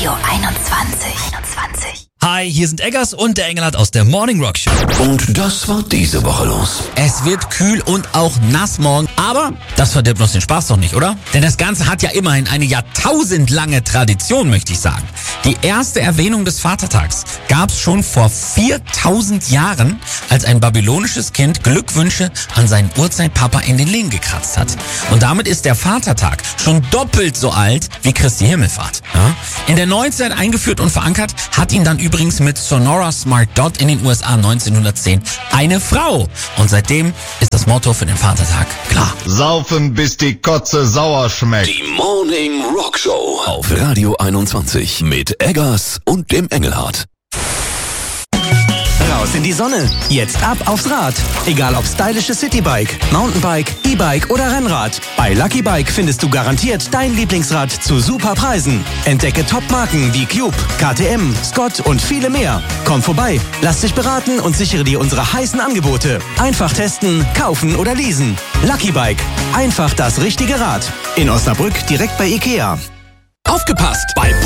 21. Hi, hier sind Eggers und der Engelhardt aus der Morning Rock Show. Und das war diese Woche los. Es wird kühl und auch nass morgen, aber das verdirbt uns den Spaß doch nicht, oder? Denn das Ganze hat ja immerhin eine jahrtausendlange Tradition, möchte ich sagen. Die erste Erwähnung des Vatertags gab's schon vor 4000 Jahren, als ein babylonisches Kind Glückwünsche an seinen Urzeitpapa in den Lehen gekratzt hat. Und damit ist der Vatertag schon doppelt so alt wie Christi Himmelfahrt. Ja? In der Neuzeit eingeführt und verankert hat ihn dann übrigens mit Sonora Smart Dot in den USA 1910 eine Frau. Und seitdem ist das Motto für den Vatertag klar. Saufen, bis die Kotze sauer schmeckt. Die Morning Rock Show auf Radio 21 mit Eggers und dem Engelhardt. Raus in die Sonne. Jetzt ab aufs Rad. Egal ob stylisches Citybike, Mountainbike, E-Bike oder Rennrad. Bei Lucky Bike findest du garantiert dein Lieblingsrad zu super Preisen. Entdecke Top-Marken wie Cube, KTM, Scott und viele mehr. Komm vorbei, lass dich beraten und sichere dir unsere heißen Angebote. Einfach testen, kaufen oder leasen. Lucky Bike. Einfach das richtige Rad. In Osnabrück direkt bei Ikea. Aufgepasst! Beim